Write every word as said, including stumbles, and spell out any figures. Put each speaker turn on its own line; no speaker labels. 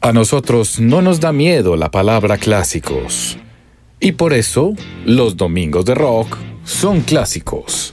A nosotros no nos da miedo la palabra clásicos. Y por eso, los domingos de rock son clásicos.